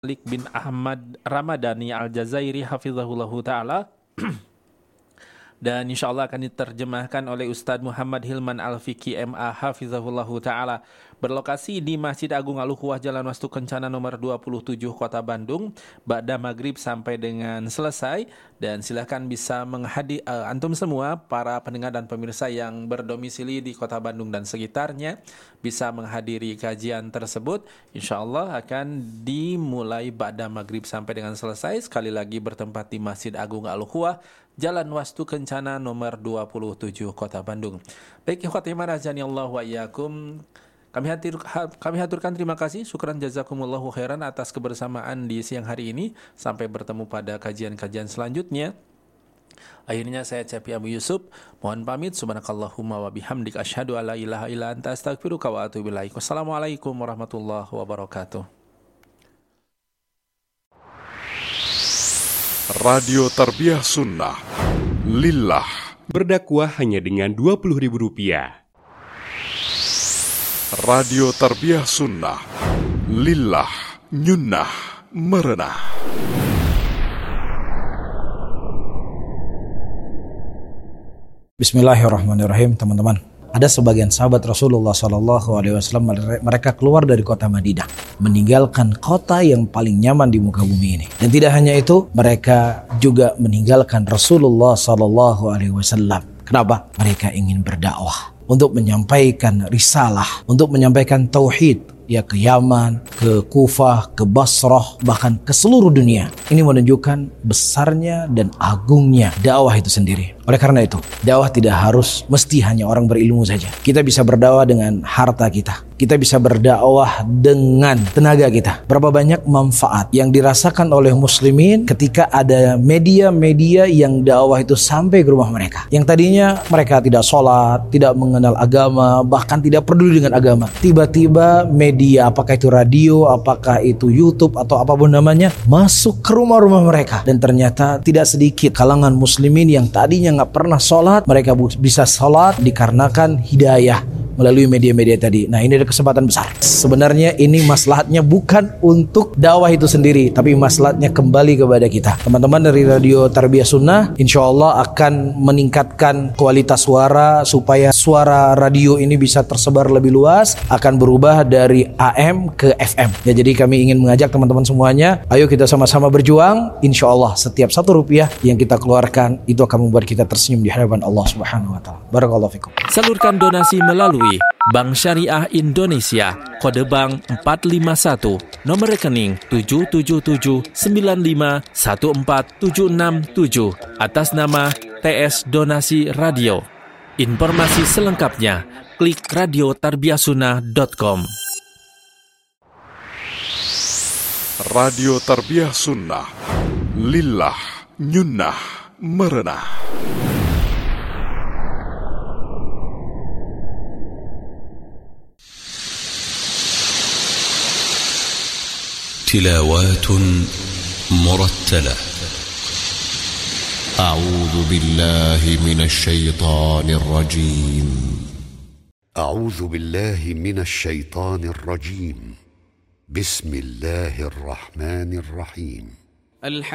Malik bin Ahmad Ramadhani Al-Jazairi hafizahullahu ta'ala dan insyaAllah akan diterjemahkan oleh Ustadz Muhammad Hilman Al-Fiqi MA hafizahullahu ta'ala, berlokasi di Masjid Agung Al-Ukhuwah Jalan Wastu Kencana nomor 27 Kota Bandung, ba'da maghrib sampai dengan selesai. Dan silakan bisa menghadiri antum semua para pendengar dan pemirsa yang berdomisili di Kota Bandung dan sekitarnya bisa menghadiri kajian tersebut. InsyaAllah akan dimulai ba'da maghrib sampai dengan selesai, sekali lagi bertempat di Masjid Agung Al-Ukhuwah Jalan Wastu Kencana nomor 27 Kota Bandung. Baik, ikhwati rahimani Allah wa iyyakum. Kami haturkan terima kasih, syukran jazakumullahu khairan atas kebersamaan di siang hari ini. Sampai bertemu pada kajian-kajian selanjutnya. Akhirnya saya Cepi Abu Yusuf mohon pamit. Subhanakallahumma wa bihamdik asyhadu alla ilaha illa anta astaghfiruka wa atubu ilaik. Wassalamualaikum warahmatullahi wabarakatuh. Radio Tarbiyah Sunnah Lillah. Berdakwah hanya dengan Rp20.000. Radio Tarbiyah Sunnah Lillah, nyunnah merenah. Bismillahirrahmanirrahim, teman-teman. Ada sebagian sahabat Rasulullah SAW, mereka keluar dari kota Madinah, meninggalkan kota yang paling nyaman di muka bumi ini. Dan tidak hanya itu, mereka juga meninggalkan Rasulullah SAW. Kenapa? Mereka ingin berdakwah, untuk menyampaikan risalah, untuk menyampaikan tauhid, ya ke Yaman, ke Kufah, ke Basrah, bahkan ke seluruh dunia. Ini menunjukkan besarnya dan agungnya dakwah itu sendiri. Oleh karena itu, dakwah tidak harus mesti hanya orang berilmu saja. Kita bisa berdakwah dengan harta kita. Kita bisa berdakwah dengan tenaga kita. Berapa banyak manfaat yang dirasakan oleh muslimin ketika ada media-media yang dakwah itu sampai ke rumah mereka. Yang tadinya mereka tidak sholat, tidak mengenal agama, bahkan tidak peduli dengan agama. Tiba-tiba media, apakah itu radio, apakah itu YouTube, atau apapun namanya, masuk ke rumah-rumah mereka. Dan ternyata tidak sedikit kalangan muslimin yang tadinya nggak pernah sholat, mereka bisa sholat dikarenakan hidayah melalui media-media tadi. Nah, ini ada kesempatan besar. Sebenarnya ini maslahatnya bukan untuk dakwah itu sendiri, tapi maslahatnya kembali kepada kita. Teman-teman dari Radio Tarbiyah Sunnah, insya Allah akan meningkatkan kualitas suara supaya suara radio ini bisa tersebar lebih luas, akan berubah dari AM ke FM. Ya, jadi kami ingin mengajak teman-teman semuanya, ayo kita sama-sama berjuang. Insya Allah setiap Rp1 yang kita keluarkan itu akan membuat kita tersenyum di hadapan Allah Subhanahu wa Ta'ala. Barakallahu fikum. Salurkan donasi melalui Bank Syariah Indonesia, kode bank 451, nomor rekening 777951477, atas nama TS Donasi Radio. Informasi selengkapnya klik radiotarbiyahsunnah.com. Radio Tarbiyah Sunnah Lillah, nyunnah merenah. تلاوات مرتلة. أعوذ بالله من الشيطان الرجيم. أعوذ بالله من الشيطان الرجيم. بسم الله الرحمن الرحيم.